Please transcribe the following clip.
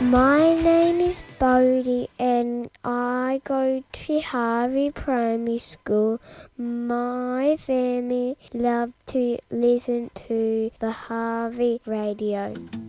My name is Bodhi and I go to Harvey Primary School. My family love to listen to the Harvey radio.